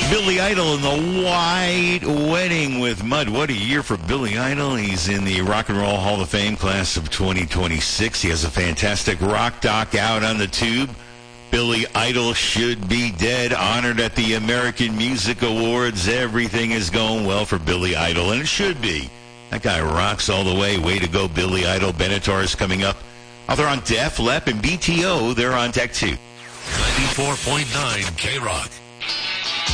Billy Idol in the White Wedding with Mud. What a year for Billy Idol. He's in the Rock and Roll Hall of Fame class of 2026. He has a fantastic rock doc out on the tube. Billy Idol Should Be Dead, honored at the American Music Awards. Everything is going well for Billy Idol, and it should be. That guy rocks all the way. Way to go, Billy Idol. Benatar is coming up. Oh, they're on Def Leppard and BTO. They're on Tech 2. 94.9 K-Rock.